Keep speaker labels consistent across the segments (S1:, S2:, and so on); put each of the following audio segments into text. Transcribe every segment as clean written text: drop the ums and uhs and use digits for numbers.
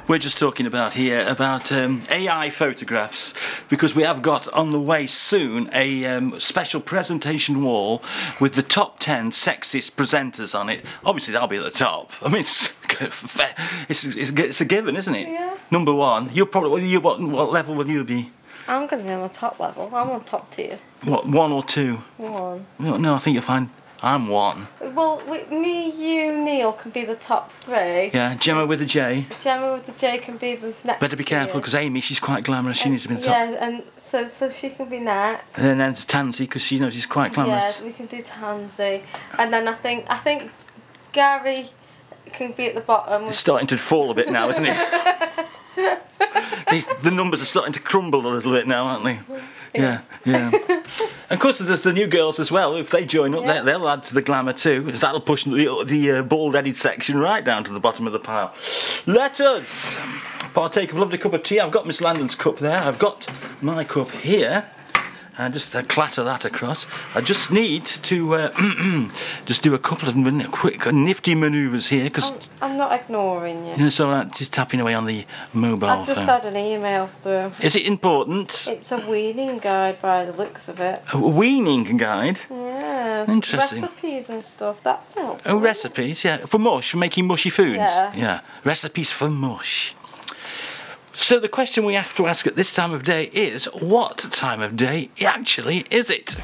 S1: We're just talking about AI photographs, because we have got on the way soon a special presentation wall with the top 10 sexiest presenters on it. Obviously, they'll be at the top. I mean, it's a given, isn't it?
S2: Yeah.
S1: Number one. What level will you be?
S2: I'm going to be on the top level. I'm on top tier.
S1: What, 1 or 2?
S2: 1.
S1: No, I think you'll find I'm 1.
S2: Well, me, you, Neil can be the top 3.
S1: Yeah, Gemma with a J.
S2: Gemma with the J can be the next.
S1: Better be careful, because Amy, she's quite glamorous. She needs to be the top.
S2: Yeah, and so she can be next.
S1: And then there's Tansy, because she knows she's quite glamorous.
S2: Yeah, we can do Tansy. And then I think Gary can be at the bottom.
S1: It's starting to fall a bit now, isn't it? The numbers are starting to crumble a little bit now, aren't they? Yeah. And of course, there's the new girls as well. If they join up, they'll add to the glamour too. Because that'll push the bald-headed section right down to the bottom of the pile. Let us partake of a lovely cup of tea. I've got Miss Landon's cup there. I've got my cup here. And just clatter that across. I just need to just do a couple of quick, nifty manoeuvres here. Cause
S2: I'm not ignoring you.
S1: It's all right, just tapping away on the mobile
S2: I've just had an email through.
S1: Is it important?
S2: It's a weaning guide by the looks of it.
S1: A weaning guide?
S2: Yes.
S1: Interesting.
S2: Recipes and stuff, that's helpful.
S1: Oh, recipes, yeah. For mush, for making mushy foods?
S2: Yeah.
S1: Recipes for mush. So the question we have to ask at this time of day is, what time of day actually is it?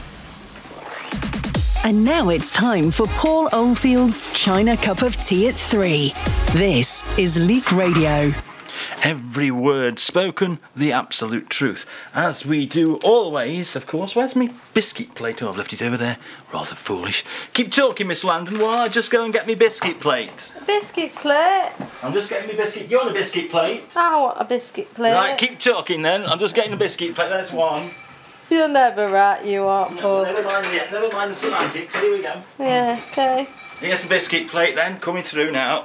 S3: And now it's time for Paul Oldfield's China Cup of Tea at 3. This is Leak Radio.
S1: Every word spoken, the absolute truth. As we do always, of course. Where's my biscuit plate? Oh, I've left it over there. Rather foolish. Keep talking, Miss Landon, while I just go and get me biscuit plate.
S2: A biscuit plate?
S1: I'm just getting me biscuit. Do you want a biscuit plate?
S2: I want a biscuit plate.
S1: Right, keep talking then. I'm just getting a biscuit plate. There's one.
S2: You're never right, you are, Paul.
S1: Never mind the semantics. Here we go.
S2: Yeah, okay.
S1: Here's the biscuit plate then, coming through now.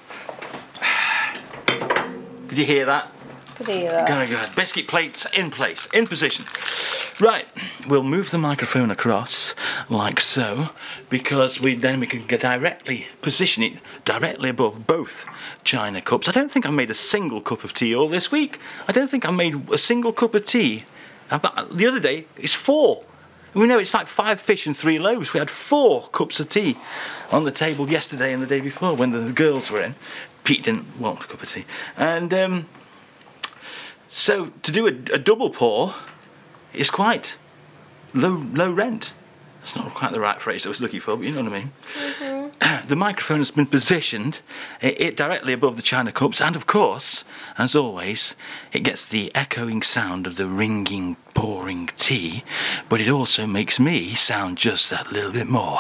S1: Did you hear that?
S2: Could hear that.
S1: Go ahead. Biscuit plates in place, in position. Right, we'll move the microphone across like so, because then we can directly position it directly above both china cups. I don't think I made a single cup of tea all this week. I don't think I made a single cup of tea. The other day, it's 4. We know it's like 5 fish and 3 loaves. We had 4 cups of tea on the table yesterday and the day before when the girls were in. Pete didn't want a cup of tea. And so to do a double pour is quite low rent. That's not quite the right phrase I was looking for, but you know what I mean. Mm-hmm. The microphone has been positioned it directly above the china cups, and of course, as always, it gets the echoing sound of the ringing, pouring tea, but it also makes me sound just that little bit more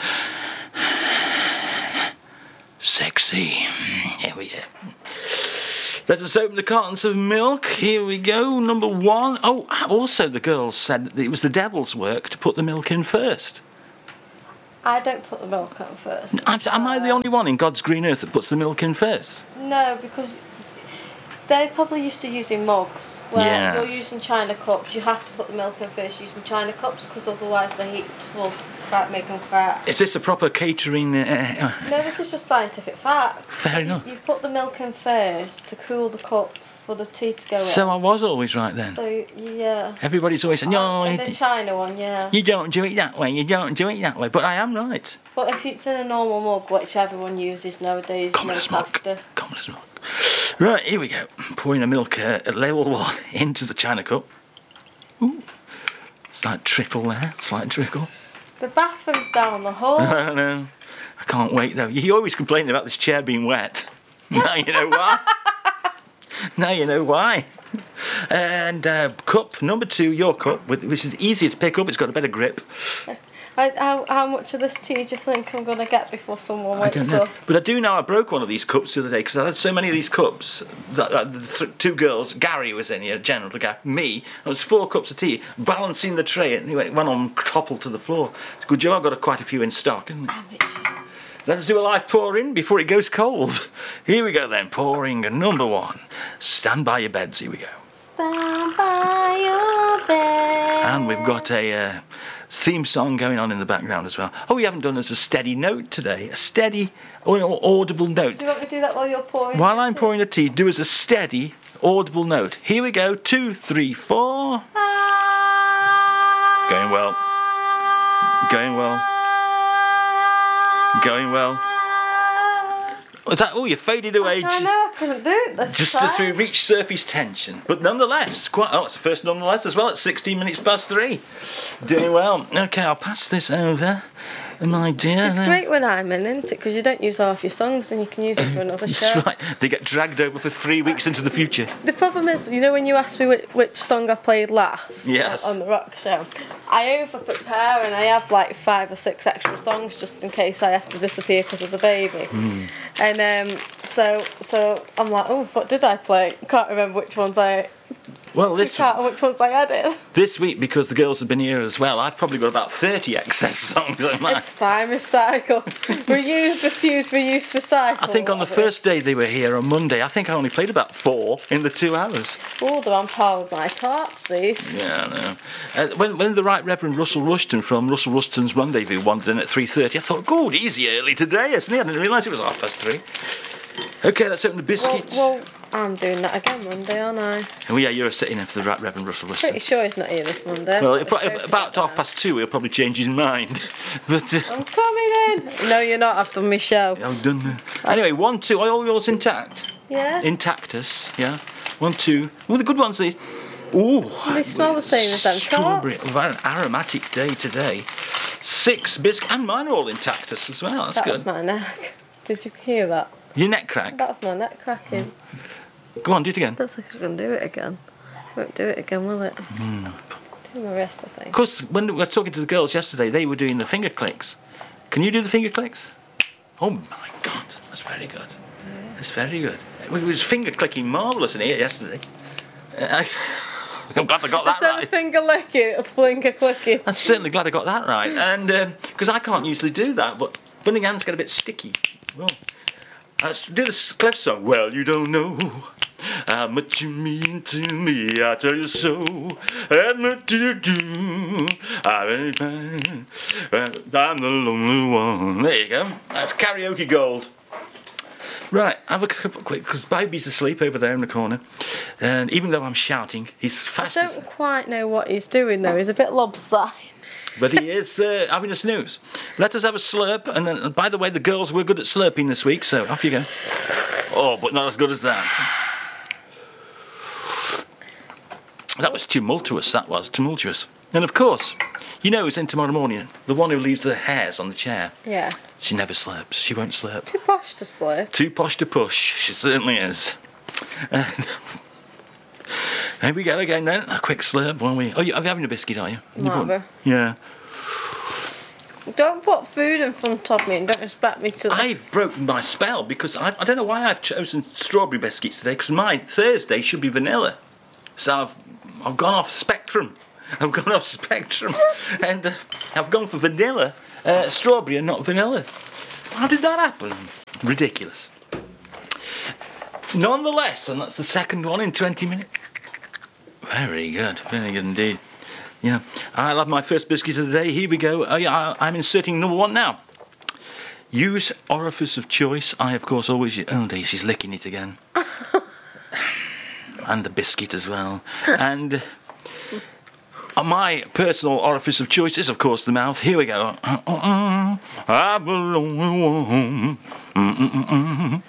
S1: sexy. Here we go. Let us open the cartons of milk. Here we go, number 1. Oh, also the girls said that it was the devil's work to put the milk in first.
S2: I don't put the milk on first.
S1: Am I the only one in God's green earth that puts the milk in first?
S2: No, because they're probably used to using mugs. Where you're using china cups, you have to put the milk in first using china cups, because otherwise the heat will make them crack.
S1: Is this a proper catering...
S2: No, this is just scientific fact.
S1: Fair enough.
S2: You put the milk in first to cool the cup for the tea to go in.
S1: So I was always right then?
S2: So, yeah.
S1: Everybody's always saying, no,
S2: and the china one, yeah.
S1: You don't do it that way, you don't do it that way. But I am right.
S2: But if it's in a normal mug, which everyone uses nowadays,
S1: Commoner's mug. Right, here we go. Pouring the milk at level 1 into the china cup. Ooh. Slight trickle there, slight trickle.
S2: The bathroom's down the hall.
S1: I know. I can't wait though. You always complain about this chair being wet. Now you know why. Now you know why. And cup number 2, your cup, which is easier to pick up. It's got a better grip.
S2: How much of this tea do you think I'm going to get before someone wakes up?
S1: I don't know. But I do know I broke one of these cups the other day, because I had so many of these cups that the 2 girls, Gary was in here, General, the guy, me, and it was 4 cups of tea, balancing the tray, and he went on, toppled to the floor. It's a good job I've got quite a few in stock, isn't it? Let's do a live pouring before it goes cold. Here we go then, pouring number 1. Stand by your beds, here we go.
S2: Stand by your bed.
S1: And we've got a theme song going on in the background as well. Oh, we haven't done as a steady note today. A steady or audible note.
S2: Do you want me to do that while you're pouring?
S1: While I'm pouring the tea, do as a steady audible note. Here we go. 2, 3, 4. Going well. Going well. Going well. You faded away.
S2: I know, I couldn't do it this
S1: just
S2: time.
S1: as we reach surface tension. But nonetheless, it's the first nonetheless as well at 16 minutes past 3. Doing well. Okay, I'll pass this over, my dear.
S2: It's great when I'm in, isn't it? Because you don't use half your songs and you can use it for another show.
S1: That's right. They get dragged over for 3 weeks into the future.
S2: The problem is, when you asked me which song I played last
S1: yes.
S2: on the rock show, I over-prepare and I have like 5 or 6 extra songs just in case I have to disappear because of the baby. And so I'm like, oh, what did I play? Can't remember which ones I... which ones I added.
S1: This week, because the girls have been here as well, I've probably got about 30 excess songs on mine.
S2: It's fine, recycle. Reuse, refuse, reuse, recycle.
S1: I think on the first day they were here on Monday, I think I only played about 4 in the 2 hours.
S2: Oh, they're on par with my tarts, these.
S1: Yeah, I know. When the Right Reverend Russell Rushton from Russell Rushton's Rendezvous wandered in at 3:30, I thought, good, easy early today, isn't he? I didn't realise it was 3:30. Okay, let's open the biscuits.
S2: Well, I'm doing that again Monday, aren't I?
S1: Oh yeah, you're sitting in for the Right Reverend Russell Rushton.
S2: Pretty sure he's not here this Monday.
S1: Well, about 2:30 he'll probably change his mind. But
S2: I'm coming in. No, you're not. I've done my show.
S1: I've done. Anyway, 1, 2. Are all yours intact?
S2: Yeah.
S1: Intactus. Yeah. 1, 2. Oh, the good ones. These. Ooh.
S2: They smell the same as them
S1: strawberry.
S2: tarts.
S1: We've had an aromatic day today. 6 biscuits, and mine are all intactus as well. That's
S2: that
S1: good.
S2: was my neck. Did you hear that?
S1: Your neck crack.
S2: That was my neck cracking.
S1: Go on, do it again.
S2: Looks like I can do it again. Won't do it again, will it? Do my wrist, I think.
S1: Of course, when we were talking to the girls yesterday, they were doing the finger clicks. Can you do the finger clicks? Oh my God, that's very good. Yeah. That's very good. It was finger clicking marvellous in here yesterday. I'm glad I got that
S2: Instead
S1: right.
S2: of finger licking, it's finger clicking.
S1: I'm certainly glad I got that right. And because I can't usually do that, but funny hands get a bit sticky. Well, let's do the Clef song. Well, you don't know how much you mean to me, I tell you so. And what do you do? I'm the lonely one. There you go. That's karaoke gold. Right, have a couple quick, because baby's asleep over there in the corner. And even though I'm shouting, he's fast
S2: I don't quite know what he's doing though. He's a bit lopsided.
S1: But he is having a snooze. Let us have a slurp. And then, by the way, the girls were good at slurping this week, so off you go. Oh, but not as good as that. That was tumultuous, tumultuous. And of course, who's in tomorrow morning? The one who leaves the hairs on the chair.
S2: Yeah.
S1: She never slurps. She won't slurp.
S2: Too posh to slurp.
S1: Too posh to push. She certainly is. Here we go again then. A quick slurp while we... Oh, are you having a biscuit, are you?
S2: Rather.
S1: Yeah.
S2: Don't put food in front of me and don't expect me to...
S1: I've broken my spell because I don't know why I've chosen strawberry biscuits today, because my Thursday should be vanilla. So I've gone off spectrum. And I've gone for vanilla, strawberry and not vanilla. How did that happen? Ridiculous. Nonetheless, and that's the second one in 20 minutes. Very good indeed. Yeah, I'll have my first biscuit of the day. Here we go. I'm inserting number 1 now. Use orifice of choice. I, of course, always use... Oh, dear, she's licking it again. And the biscuit as well. And my personal orifice of choice is, of course, the mouth. Here we go. I'm the lonely one.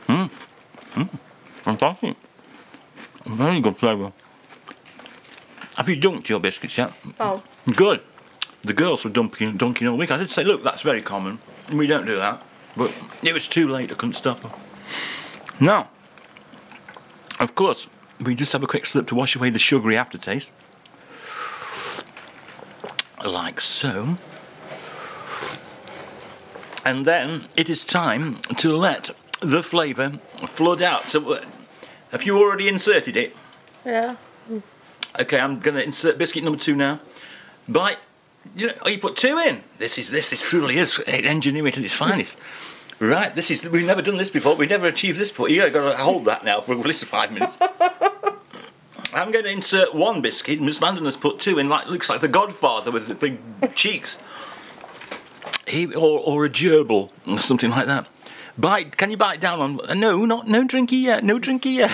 S1: Fantastic. Very good flavour. Have you dunked your biscuits yet?
S2: Oh.
S1: Good. The girls were dunking all week. I did say, look, that's very common. We don't do that. But it was too late. I couldn't stop them. Now, of course, we just have a quick slip to wash away the sugary aftertaste. Like so. And then it is time to let the flavour flood out. So, have you already inserted it?
S2: Yeah.
S1: Okay, I'm going to insert biscuit number 2 now. Bite. You put 2 in. This truly is ingenuity at its finest. Right, we've never done this before. We've never achieved this before. You've got to hold that now for at least 5 minutes. I'm going to insert one biscuit. Miss Landon has put two in. Looks like the Godfather with the big cheeks. Or a gerbil or something like that. Can you bite down on? No drinky yet. No drinky yet.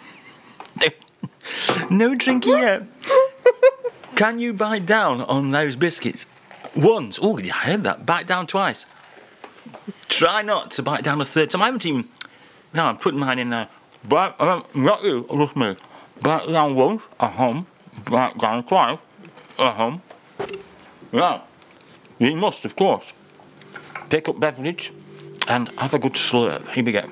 S1: No drinky yet. Can you bite down on those biscuits? Once. Oh, I heard that. Bite down twice. Try not to bite down a third time. I haven't even. No, I'm putting mine in there. Not you. Just me. Bite down once. Bite down twice. Now, you must, of course, pick up beverage and have a good slurp. Here we go.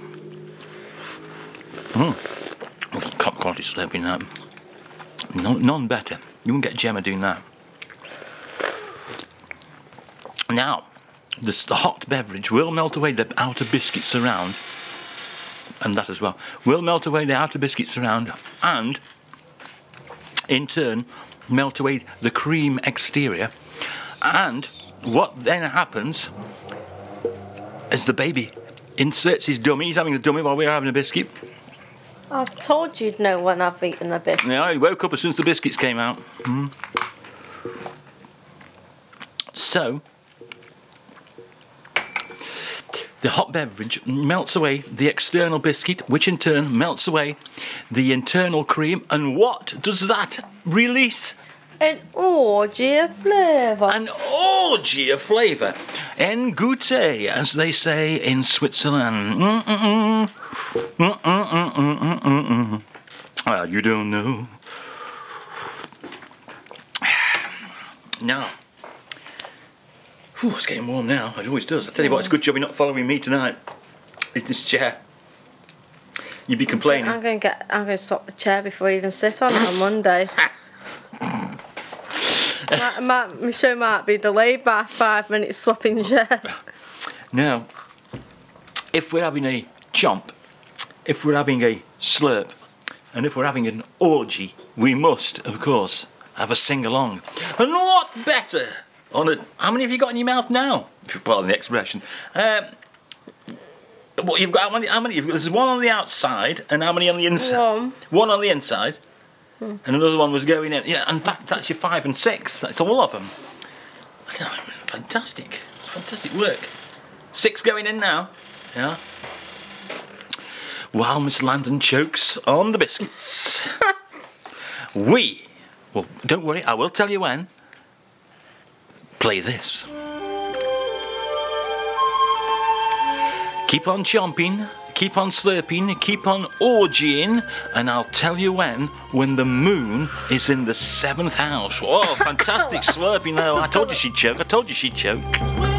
S1: Top quality slurping that. None better. You won't get Gemma doing that. Now, the hot beverage will melt away the outer biscuits around, and that as well. Will melt away the outer biscuits around, and in turn melt away the cream exterior. And what then happens is the baby inserts his dummy. He's having the dummy while we're having a biscuit.
S2: I told you'd know when I've eaten a biscuit.
S1: Yeah, he woke up as soon as the biscuits came out. So, the hot beverage melts away the external biscuit, which in turn melts away the internal cream. And what does that release?
S2: An orgy of flavour.
S1: An orgy of flavour. En goûte, as they say in Switzerland. Well, you don't know. Now. It's getting warm now. It always does. I tell you what, it's a good job you're not following me tonight in this chair. You'd be complaining.
S2: I'm going to swap the chair before I even sit on it on Monday. My show might be delayed by 5 minutes swapping chairs.
S1: Now, if we're having a chomp, if we're having a slurp, and if we're having an orgy, we must, of course, have a sing-along. And what better how many have you got in your mouth now? If you pardon the expression. What you've got? How many? There's one on the outside, and how many on the inside? One on the inside, and another one was going in. Yeah, in fact, that's your 5 and 6. That's all of them. Fantastic. Fantastic work. 6 going in now. Yeah. While Miss Landon chokes on the biscuits. Well, don't worry, I will tell you when. Play this. Keep on chomping, keep on slurping, keep on orgying, and I'll tell you when the moon is in the 7th house. Oh, fantastic slurping. No, I told you she'd choke.